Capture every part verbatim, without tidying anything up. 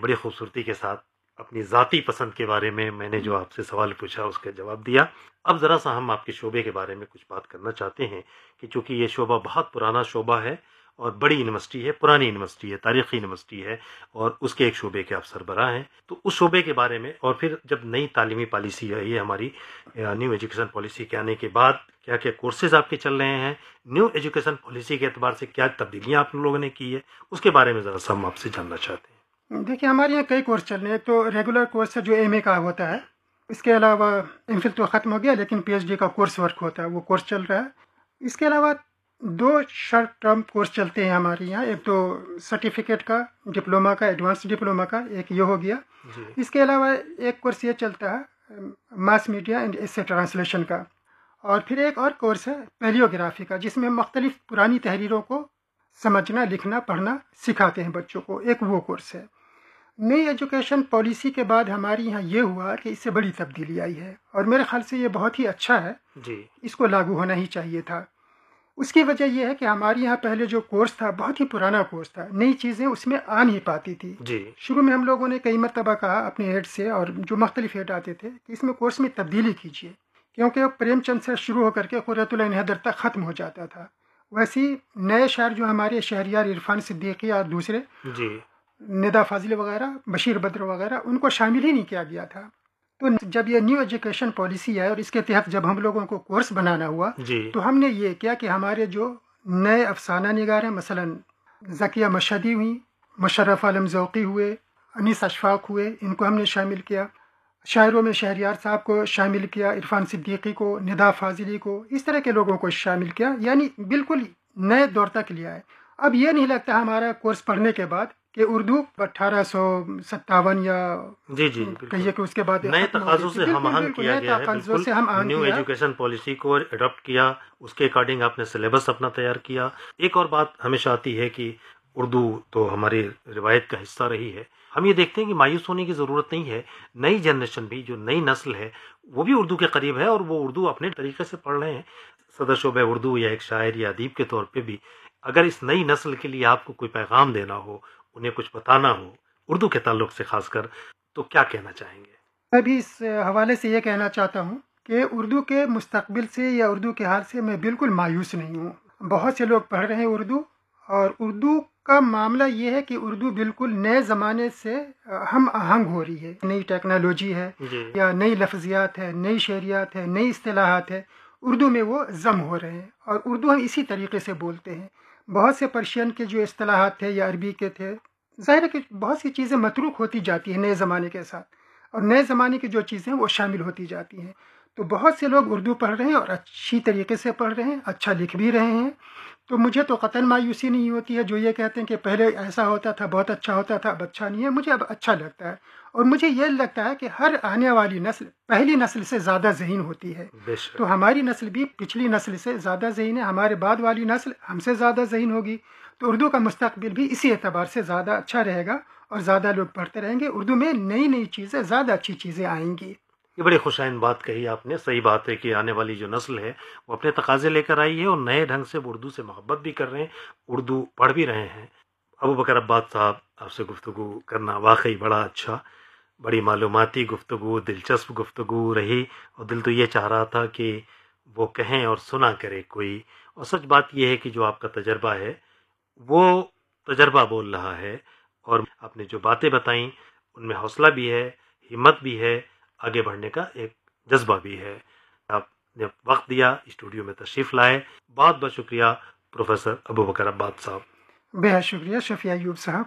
بڑی خوبصورتی کے ساتھ اپنی ذاتی پسند کے بارے میں میں نے جو آپ سے سوال پوچھا اس کا جواب دیا. اب ذرا سا ہم آپ کے شعبے کے بارے میں کچھ بات کرنا چاہتے ہیں کہ چونکہ یہ شعبہ بہت پرانا شعبہ ہے اور بڑی یونیورسٹی ہے، پرانی یونیورسٹی ہے، تاریخی یونیورسٹی ہے، اور اس کے ایک شعبے کے آپ سربراہ ہیں. تو اس شعبے کے بارے میں، اور پھر جب نئی تعلیمی پالیسی ہے یہ ہماری نیو ایجوکیشن پالیسی کے آنے کے بعد کیا کیا کورسز آپ کے چل رہے ہیں، نیو ایجوکیشن پالیسی کے اعتبار سے کیا تبدیلیاں آپ لوگوں نے کی ہے، اس کے بارے میں ذرا سا ہم آپ سے جاننا چاہتے ہیں. دیکھیے ہمارے یہاں کئی کورس چل رہے ہیں. تو ریگولر کورس ہے جو ایم اے کا ہوتا ہے، اس کے علاوہ ایم فل تو ختم ہو گیا لیکن پی ایچ ڈی کا کورس ورک ہوتا ہے، وہ کورس چل رہا ہے. اس کے علاوہ دو شارٹ ٹرم کورس چلتے ہیں ہمارے یہاں، ایک تو سرٹیفکیٹ کا ڈپلوما کا، ایڈوانس ڈپلوما کا، ایک یہ ہو گیا. جی. اس کے علاوہ ایک کورس یہ چلتا ہے ماس میڈیا اینڈ ایسے ٹرانسلیشن کا، اور پھر ایک اور کورس ہے پیلیوگرافی کا جس میں مختلف پرانی تحریروں کو سمجھنا، لکھنا، پڑھنا سکھاتے ہیں بچوں کو، ایک وہ کورس ہے. نئی ایجوکیشن پالیسی کے بعد ہمارے یہاں یہ ہوا کہ اس سے بڑی تبدیلی آئی ہے، اور میرے خیال سے یہ بہت ہی اچھا ہے. جی. اس کو لاگو ہونا ہی چاہیے تھا. اس کی وجہ یہ ہے کہ ہمارے یہاں پہلے جو کورس تھا بہت ہی پرانا کورس تھا، نئی چیزیں اس میں آ نہیں پاتی تھی. جی. شروع میں ہم لوگوں نے کئی مرتبہ کہا اپنے ہیڈ سے، اور جو مختلف ہیڈ آتے تھے، کہ اس میں کورس میں تبدیلی کیجیے، کیونکہ پریم چند سے شروع ہو کر کے قرۃ العین حیدر تک ختم ہو جاتا تھا. ویسی نئے شاعر جو ہمارے شہریار عرفان صدیقی اور دوسرے، جی. ندا فاضل وغیرہ، بشیر بدر وغیرہ، ان کو شامل ہی نہیں کیا گیا تھا. تو جب یہ نیو ایجوکیشن پالیسی ہے اور اس کے تحت جب ہم لوگوں کو کورس بنانا ہوا، جی. تو ہم نے یہ کیا کہ ہمارے جو نئے افسانہ نگار ہیں، مثلا ذکیہ مشہدی ہوئی، مشرف عالم ذوقی ہوئے، انیس اشفاق ہوئے، ان کو ہم نے شامل کیا. شاعروں میں شہریار صاحب کو شامل کیا، عرفان صدیقی کو، ندا فاضلی کو، اس طرح کے لوگوں کو شامل کیا، یعنی بالکل نئے دور تک لیا ہے. اب یہ نہیں لگتا ہمارا کورس پڑھنے کے بعد کہ اردو اٹھارہ سو ستاون یا جی جی کہیے کہ اس کے بعد نئے تقاضوں سے ہم آہنگ کیا گیا ہے. بالکل نیو کیا. ایجوکیشن پالیسی کو اڈاپٹ کیا، اس کے اکارڈنگ آپ نے سلیبس اپنا تیار کیا. ایک اور بات ہمیشہ آتی ہے کہ اردو تو ہماری روایت کا حصہ رہی ہے. ہم یہ دیکھتے ہیں کہ مایوس ہونے کی ضرورت نہیں ہے. نئی جنریشن بھی، جو نئی نسل ہے، وہ بھی اردو کے قریب ہے اور وہ اردو اپنے طریقے سے پڑھ رہے ہیں. صدر شعبہ اردو یا ایک شاعر یا ادیب کے طور پہ بھی اگر اس نئی نسل کے لیے آپ کو کوئی پیغام دینا ہو، انہیں کچھ بتانا ہو اردو کے تعلق سے خاص کر، تو کیا کہنا چاہیں گے؟ میں بھی اس حوالے سے یہ کہنا چاہتا ہوں کہ اردو کے مستقبل سے یا اردو کے حال سے میں بالکل مایوس نہیں ہوں. بہت سے لوگ پڑھ رہے ہیں اردو، اور اردو کا معاملہ یہ ہے کہ اردو بالکل نئے زمانے سے ہم آہنگ ہو رہی ہے. نئی ٹیکنالوجی ہے، جی. یا نئی لفظیات ہے، نئی شعریات ہے، نئی اصطلاحات ہے، اردو میں وہ ضم ہو رہے ہیں، اور اردو ہم اسی طریقے سے بولتے ہیں. بہت سے پرشین کے جو اصطلاحات تھے یا عربی کے تھے، ظاہر ہے کہ بہت سی چیزیں متروک ہوتی جاتی ہیں نئے زمانے کے ساتھ، اور نئے زمانے کی جو چیزیں وہ شامل ہوتی جاتی ہیں. تو بہت سے لوگ اردو پڑھ رہے ہیں اور اچھی طریقے سے پڑھ رہے ہیں، اچھا لکھ بھی رہے ہیں. تو مجھے تو قطعاً مایوسی نہیں ہوتی ہے. جو یہ کہتے ہیں کہ پہلے ایسا ہوتا تھا، بہت اچھا ہوتا تھا، اب اچھا نہیں ہے، مجھے اب اچھا لگتا ہے. اور مجھے یہ لگتا ہے کہ ہر آنے والی نسل پہلی نسل سے زیادہ ذہین ہوتی ہے. تو ہماری نسل بھی پچھلی نسل سے زیادہ ذہین ہے، ہمارے بعد والی نسل ہم سے زیادہ ذہین ہوگی. تو اردو کا مستقبل بھی اسی اعتبار سے زیادہ اچھا رہے گا، اور زیادہ لوگ پڑھتے رہیں گے. اردو میں نئی نئی چیزیں، زیادہ اچھی چیزیں آئیں گی. یہ بڑی خوشائند بات کہی آپ نے. صحیح بات ہے کہ آنے والی جو نسل ہے وہ اپنے تقاضے لے کر آئی ہے، اور نئے ڈھنگ سے وہ اردو سے محبت بھی کر رہے ہیں، اردو پڑھ بھی رہے ہیں. ابو بکر عباد صاحب، آپ سے گفتگو کرنا واقعی بڑا اچھا، بڑی معلوماتی گفتگو، دلچسپ گفتگو رہی، اور دل تو یہ چاہ رہا تھا کہ وہ کہیں اور سنا کرے کوئی. اور سچ بات یہ ہے کہ جو آپ کا تجربہ ہے وہ تجربہ بول رہا ہے، اور آپ نے جو باتیں بتائیں ان میں حوصلہ بھی ہے، ہمت بھی ہے، آگے بڑھنے کا ایک جذبہ بھی ہے. آپ نے وقت دیا، اسٹوڈیو میں تشریف لائے، بہت بہت شکریہ پروفیسر ابو بکر عباد صاحب. بہت شکریہ شفیع ایوب صاحب.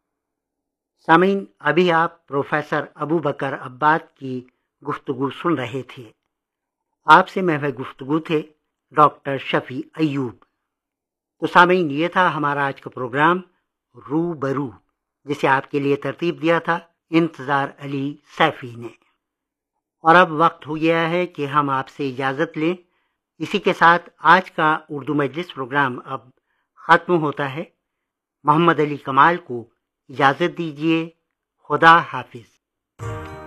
سامعین، ابھی آپ پروفیسر ابو بکر عباد کی گفتگو سن رہے تھے. آپ سے محو گفتگو تھے ڈاکٹر شفیع ایوب. تو سامعین، یہ تھا ہمارا آج کا پروگرام رو برو، جسے آپ کے لیے ترتیب دیا تھا انتظار علی سیفی نے. اور اب وقت ہو گیا ہے کہ ہم آپ سے اجازت لیں. اسی کے ساتھ آج کا اردو مجلس پروگرام اب ختم ہوتا ہے. محمد علی کمال کو اجازت دیجیے. خدا حافظ.